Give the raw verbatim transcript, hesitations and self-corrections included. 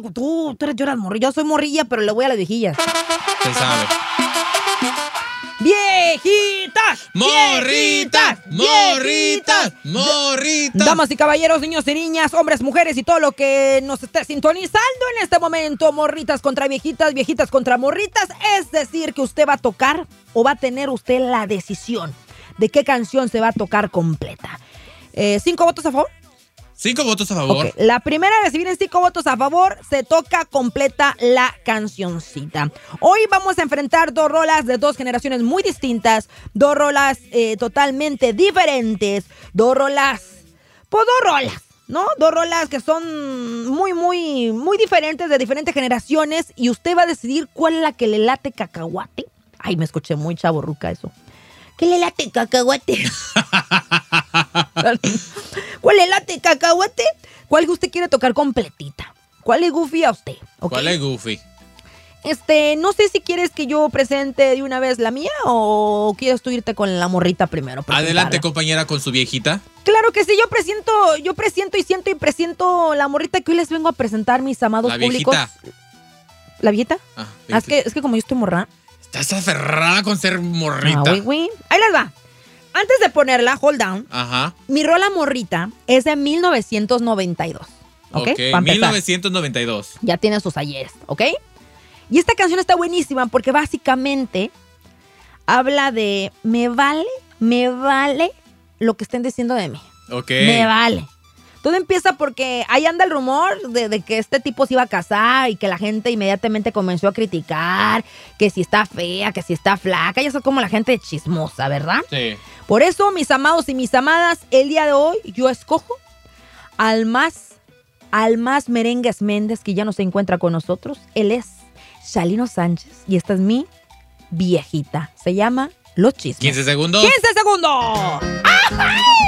tú, tú eres, yo eras morrilla. Yo soy morrilla, pero le voy a las viejillas. Se sabe. ¡Viejitas! ¡Morritas! ¡Morritas! ¡Morritas! Damas y caballeros, niños y niñas, hombres, mujeres y todo lo que nos esté sintonizando en este momento, morritas contra viejitas, viejitas contra morritas, es decir, que usted va a tocar o va a tener usted la decisión de qué canción se va a tocar completa. Eh, ¿Cinco votos a favor? Cinco votos a favor. Okay. La primera a recibir en cinco votos a favor se toca completa la cancioncita. Hoy vamos a enfrentar dos rolas de dos generaciones muy distintas, dos rolas eh, totalmente diferentes, dos rolas, pues dos rolas, ¿no? Dos rolas que son muy, muy, muy diferentes de diferentes generaciones y usted va a decidir cuál es la que le late cacahuate. Ay, me escuché muy chavorruca eso. ¿Qué le late cacahuate? ¿Cuál le late cacahuate? ¿Cuál usted quiere tocar completita? ¿Cuál es Goofy a usted? ¿Okay? ¿Cuál es Goofy? Este, no sé si quieres que yo presente de una vez la mía o quieres tú irte con la morrita primero. Adelante, compañera, con su viejita. Claro que sí, yo presiento, yo presiento y siento y presiento la morrita que hoy les vengo a presentar, mis amados la públicos. Viejita. ¿La viejita? Ah, ah, es, que, es que como yo estoy morra. Estás aferrada con ser morrita. Ah, güey, güey. Ahí les va. Antes de ponerla, hold down. Ajá. Mi rola morrita es de mil novecientos noventa y dos. ¿Ok? Ok, mil novecientos noventa y dos. Ya tiene sus ayeres, ¿ok? Y esta canción está buenísima porque básicamente habla de me vale, me vale lo que estén diciendo de mí. Ok. Me vale. Todo empieza porque ahí anda el rumor de, de que este tipo se iba a casar y que la gente inmediatamente comenzó a criticar que si está fea, que si está flaca. Ya es como la gente chismosa, ¿verdad? Sí. Por eso, mis amados y mis amadas, el día de hoy yo escojo al más, al más Merengues Méndez, que ya no se encuentra con nosotros. Él es Chalino Sánchez y esta es mi viejita. Se llama Los Chismes. quince segundos. ¡quince segundos! ¡Ajá!